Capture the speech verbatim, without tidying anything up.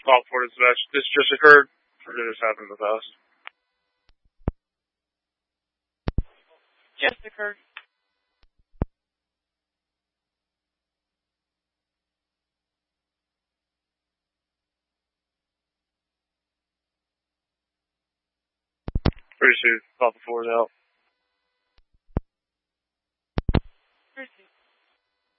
Call for dispatch. This just occurred. Or did this happen in the past? Just occurred. Pretty soon. Call before is out.